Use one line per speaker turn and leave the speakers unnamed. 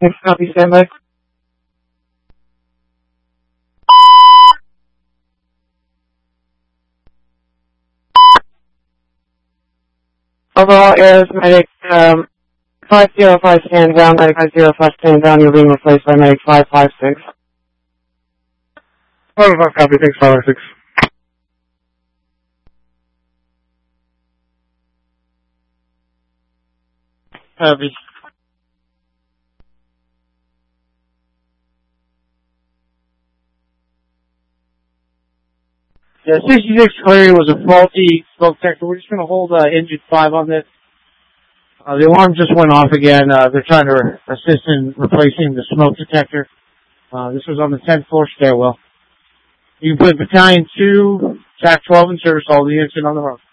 Next copy, standby. Overall errors, medic 505 stand down, medic 505 stand down, you're being replaced by medic 556.
505 copy, thanks 556.
Copy.
Yeah, 66 Clary was a faulty smoke detector. We're just going to hold engine 5 on this. The alarm just went off again. They're trying to assist in replacing the smoke detector. This was on the 10th floor stairwell. You can put Battalion 2, TAC 12 in service, all the units in on the road.